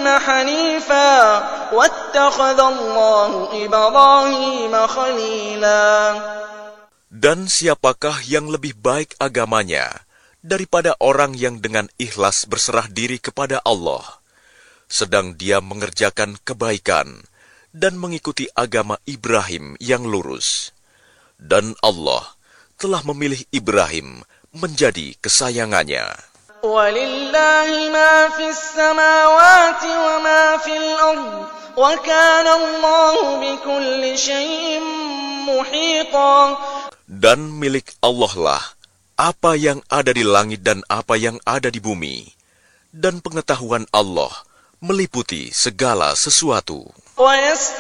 إِبْرَاهِيمَ حَنِيفًا وَاتَّخَذَ اللَّهُ إِبْرَاهِيمَ خَلِيلًا. Dan siapakah yang lebih baik agamanya daripada orang yang dengan ikhlas berserah diri kepada Allah, sedang dia mengerjakan kebaikan dan mengikuti agama Ibrahim yang lurus. Dan Allah telah memilih Ibrahim menjadi kesayangannya. وَلِلَّهِ مَا فِي السَّمَاوَاتِ وَمَا فِي الْأَرْضِ وَكَانَ اللَّهُ بِكُلِّ شَيْءٍ مُحِيطًا. Dan milik Allah lah apa yang ada di langit dan apa yang ada di bumi. Dan pengetahuan Allah meliputi segala sesuatu.